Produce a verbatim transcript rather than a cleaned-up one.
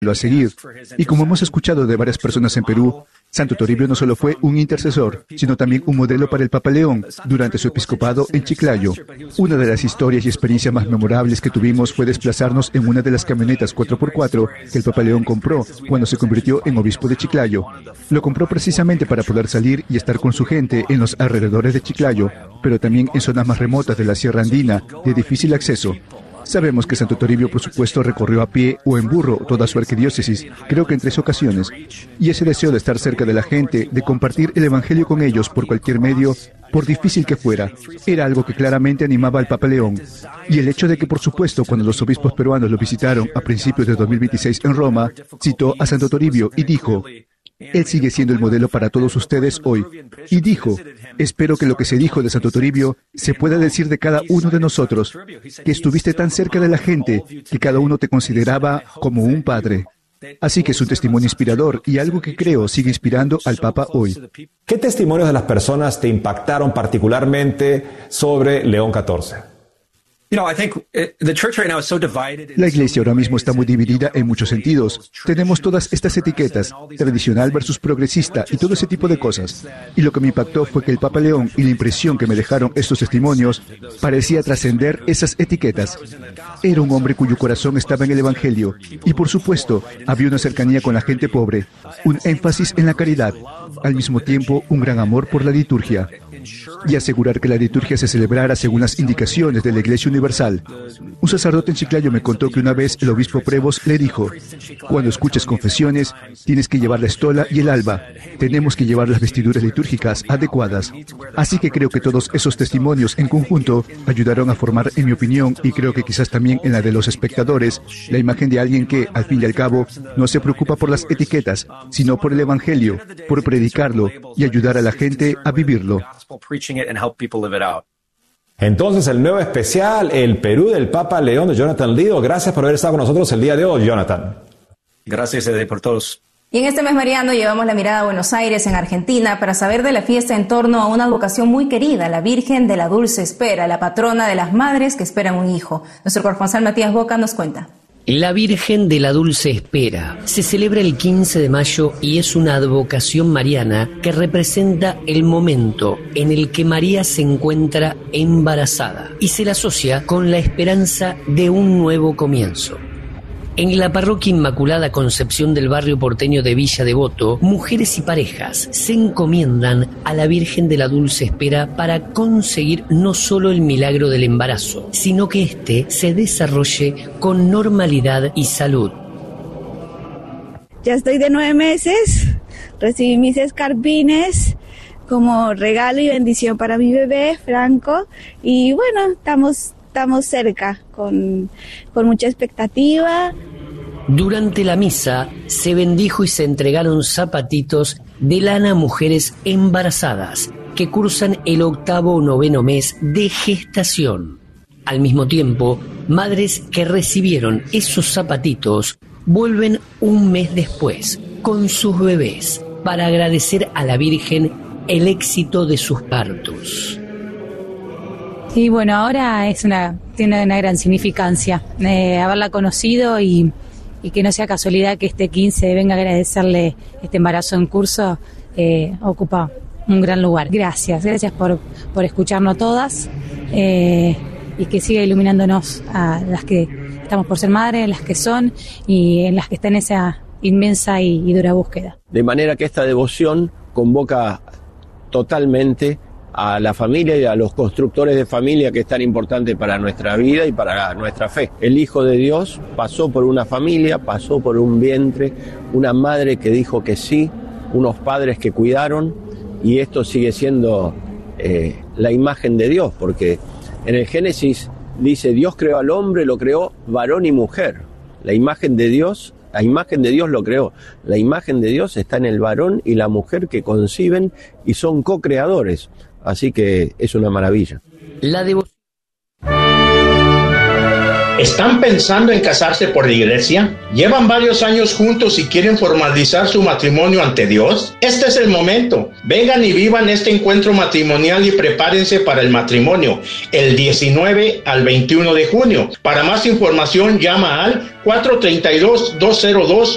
ejemplo a seguir. Y como hemos escuchado de varias personas en Perú, Santo Toribio no solo fue un intercesor, sino también un modelo para el Papa León durante su episcopado en Chiclayo. Una de las historias y experiencias más memorables que tuvimos fue desplazarnos en una de las camionetas cuatro por cuatro que el Papa León compró cuando se convirtió en obispo de Chiclayo. Lo compró precisamente para poder salir y estar con su gente en los alrededores de Chiclayo, pero también en zonas más remotas de la Sierra Andina, de difícil acceso. Sabemos que Santo Toribio, por supuesto, recorrió a pie o en burro toda su arquidiócesis, creo que en tres ocasiones. Y ese deseo de estar cerca de la gente, de compartir el Evangelio con ellos por cualquier medio, por difícil que fuera, era algo que claramente animaba al Papa León. Y el hecho de que, por supuesto, cuando los obispos peruanos lo visitaron a principios de dos mil veintiséis en Roma, citó a Santo Toribio y dijo: Él sigue siendo el modelo para todos ustedes hoy. Y dijo: espero que lo que se dijo de Santo Toribio se pueda decir de cada uno de nosotros, que estuviste tan cerca de la gente, que cada uno te consideraba como un padre. Así que es un testimonio inspirador y algo que creo sigue inspirando al Papa hoy. ¿Qué testimonios de las personas te impactaron particularmente sobre León catorce? La Iglesia ahora mismo está muy dividida en muchos sentidos. Tenemos todas estas etiquetas, tradicional versus progresista y todo ese tipo de cosas. Y lo que me impactó fue que el Papa León y la impresión que me dejaron estos testimonios parecía trascender esas etiquetas. Era un hombre cuyo corazón estaba en el Evangelio y, por supuesto, había una cercanía con la gente pobre, un énfasis en la caridad, al mismo tiempo un gran amor por la liturgia. Y asegurar que la liturgia se celebrara según las indicaciones de la Iglesia Universal. Un sacerdote en Chiclayo me contó que una vez el obispo Prevos le dijo: cuando escuches confesiones, tienes que llevar la estola y el alba. Tenemos que llevar las vestiduras litúrgicas adecuadas. Así que creo que todos esos testimonios en conjunto ayudaron a formar, en mi opinión, y creo que quizás también en la de los espectadores, la imagen de alguien que, al fin y al cabo, no se preocupa por las etiquetas, sino por el Evangelio, por predicarlo y ayudar a la gente a vivirlo. Entonces, el nuevo especial, El Perú del Papa León, de Jonathan Lido. Gracias por haber estado con nosotros el día de hoy, Jonathan. Gracias, Ede, por todos. Y en este mes mariano llevamos la mirada a Buenos Aires, en Argentina, para saber de la fiesta en torno a una advocación muy querida, la Virgen de la Dulce Espera, la patrona de las madres que esperan un hijo. Nuestro corresponsal Matías Boca nos cuenta. La Virgen de la Dulce Espera se celebra el quince de mayo y es una advocación mariana que representa el momento en el que María se encuentra embarazada y se la asocia con la esperanza de un nuevo comienzo. En la parroquia Inmaculada Concepción del barrio porteño de Villa Devoto, mujeres y parejas se encomiendan a la Virgen de la Dulce Espera para conseguir no solo el milagro del embarazo, sino que éste se desarrolle con normalidad y salud. Ya estoy de nueve meses, recibí mis escarpines como regalo y bendición para mi bebé, Franco, y bueno, estamos... Estamos cerca, con, con mucha expectativa. Durante la misa se bendijo y se entregaron zapatitos de lana a mujeres embarazadas que cursan el octavo o noveno mes de gestación. Al mismo tiempo, madres que recibieron esos zapatitos vuelven un mes después con sus bebés para agradecer a la Virgen el éxito de sus partos. Y bueno, ahora es una tiene una gran significancia eh, haberla conocido y, y que no sea casualidad que este quince venga a agradecerle este embarazo en curso, eh, ocupa un gran lugar. Gracias, gracias por, por escucharnos todas eh, y que siga iluminándonos a las que estamos por ser madres, las que son y en las que está en esa inmensa y, y dura búsqueda. De manera que esta devoción convoca totalmente a la familia y a los constructores de familia, que es tan importante para nuestra vida y para nuestra fe. El Hijo de Dios pasó por una familia, pasó por un vientre, una madre que dijo que sí, unos padres que cuidaron, y esto sigue siendo eh, la imagen de Dios, porque en el Génesis dice: Dios creó al hombre, lo creó varón y mujer. La imagen de Dios, la imagen de Dios lo creó. La imagen de Dios está en el varón y la mujer que conciben y son co-creadores. Así que es una maravilla. La devoción. ¿Están pensando en casarse por la iglesia? ¿Llevan varios años juntos y quieren formalizar su matrimonio ante Dios? Este es el momento. Vengan y vivan este encuentro matrimonial y prepárense para el matrimonio el diecinueve al veintiuno de junio. Para más información llama al cuatro tres dos, dos cero dos